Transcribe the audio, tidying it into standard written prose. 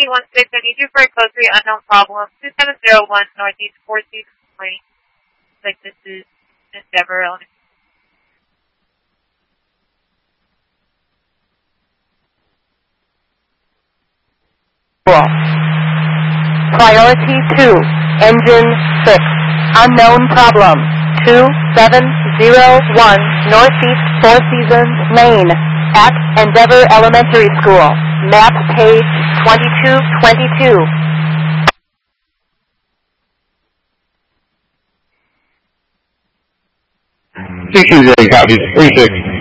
316, I need you for a code 3 unknown problem. 2701 Northeast 4 Seasons Lane. Like this is Endeavor, Illinois. Priority 2, Engine 6, unknown problem, 2701 Northeast Four Seasons Lane, at Endeavor Elementary School, map page 2222. Copies, 36.